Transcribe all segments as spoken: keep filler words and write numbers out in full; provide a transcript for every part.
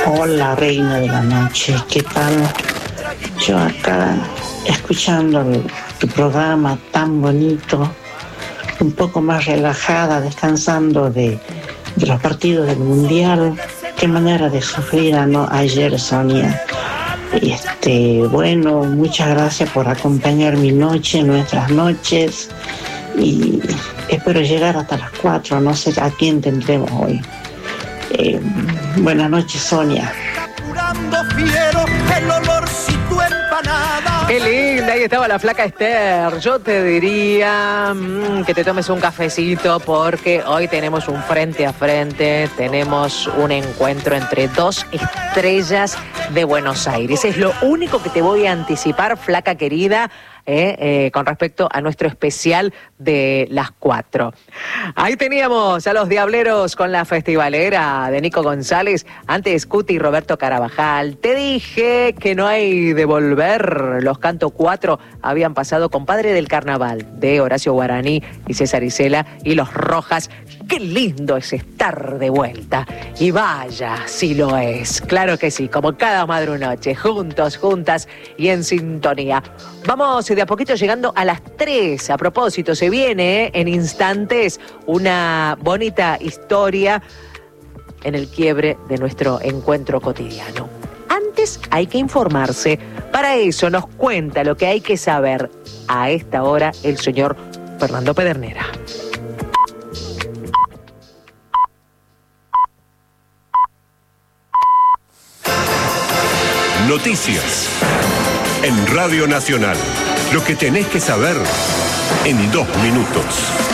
Hola, reina de la noche, ¿qué tal? Yo acá escuchando el, tu programa tan bonito, un poco más relajada, descansando de, de los partidos del Mundial. Qué manera de sufrir, ¿no? Ayer, Sonia. Este, bueno, muchas gracias por acompañar mi noche, nuestras noches, y espero llegar hasta las cuatro, no sé a quién tendremos hoy. Eh, buenas noches, Sonia. Qué linda, ahí estaba la flaca Esther. Yo te diría mmm, que te tomes un cafecito porque hoy tenemos un frente a frente, tenemos un encuentro entre dos estrellas de Buenos Aires. Es lo único que te voy a anticipar, flaca querida, eh, eh, con respecto a nuestro especial de las cuatro. Ahí teníamos a los Diableros con la festivalera de Nico González, antes Cuti y Roberto Carabajal. Te dije que no hay de volver. Los Canto cuatro habían pasado con Padre del Carnaval de Horacio Guaraní y César Isela y los Rojas. Qué lindo es estar de vuelta. Y vaya, si lo es. Claro que sí, como cada madrunoche, juntos, juntas y en sintonía. Vamos de a poquito llegando a las tres. A propósito, se viene eh, en instantes una bonita historia en el quiebre de nuestro encuentro cotidiano. Antes hay que informarse. Para eso nos cuenta lo que hay que saber a esta hora el señor Fernando Pedernera. Noticias en Radio Nacional. Lo que tenés que saber en dos minutos.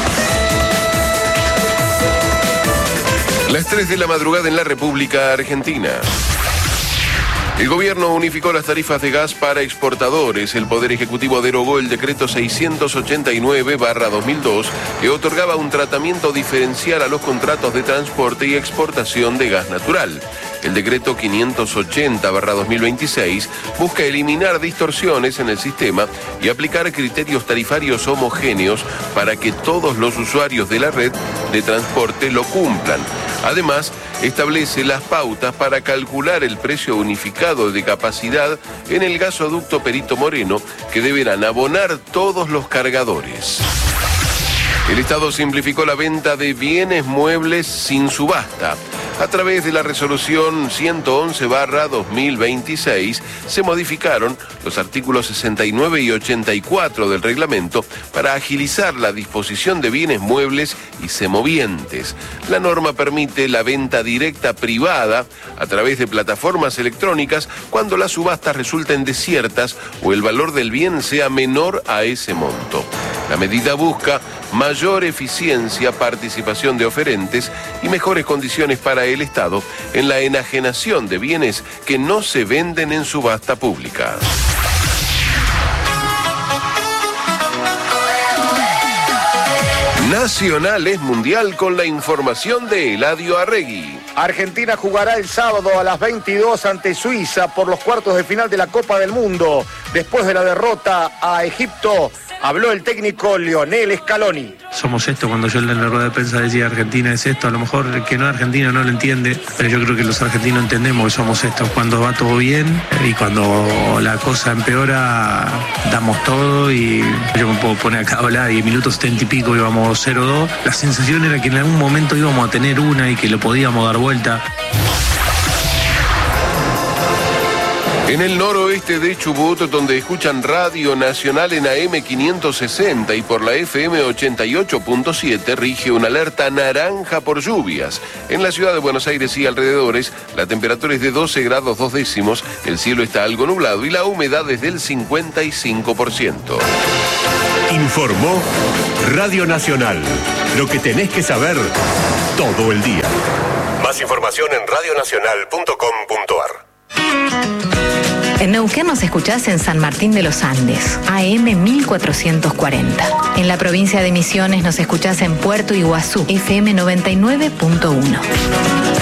Las tres de la madrugada en la República Argentina. El gobierno unificó las tarifas de gas para exportadores. El Poder Ejecutivo derogó el decreto seiscientos ochenta y nueve barra dos mil dos que otorgaba un tratamiento diferencial a los contratos de transporte y exportación de gas natural. El decreto quinientos ochenta barra dos mil veintiséis busca eliminar distorsiones en el sistema y aplicar criterios tarifarios homogéneos para que todos los usuarios de la red de transporte lo cumplan. Además, establece las pautas para calcular el precio unificado de capacidad en el gasoducto Perito Moreno que deberán abonar todos los cargadores. El Estado simplificó la venta de bienes muebles sin subasta. A través de la resolución ciento once barra dos mil veintiséis se modificaron los artículos sesenta y nueve y ochenta y cuatro del reglamento para agilizar la disposición de bienes muebles y semovientes. La norma permite la venta directa privada a través de plataformas electrónicas cuando las subastas resulten desiertas o el valor del bien sea menor a ese monto. La medida busca mayor eficiencia, participación de oferentes y mejores condiciones para el Estado en la enajenación de bienes que no se venden en subasta pública. Nacional es mundial con la información de Eladio Arregui. Argentina jugará el sábado a las veintidós ante Suiza por los cuartos de final de la Copa del Mundo. Después de la derrota a Egipto, habló el técnico Lionel Scaloni. Somos esto, cuando yo en la rueda de prensa decía Argentina es esto, a lo mejor el que no es argentino no lo entiende, pero yo creo que los argentinos entendemos que somos esto. Cuando va todo bien y cuando la cosa empeora, damos todo y yo me puedo poner acá a hablar y minutos setenta y pico íbamos cero dos. La sensación era que en algún momento íbamos a tener una y que lo podíamos dar vuelta. En el noroeste de Chubut, donde escuchan Radio Nacional en A M quinientos sesenta y por la F M ochenta y ocho punto siete, rige una alerta naranja por lluvias. En la ciudad de Buenos Aires y alrededores, la temperatura es de doce grados dos décimos, el cielo está algo nublado y la humedad es del cincuenta y cinco por ciento. Informó Radio Nacional. Lo que tenés que saber todo el día. Más información en radio nacional punto com punto a r. En Neuquén nos escuchás en San Martín de los Andes, A M mil cuatrocientos cuarenta. En la provincia de Misiones nos escuchás en Puerto Iguazú, F M noventa y nueve punto uno.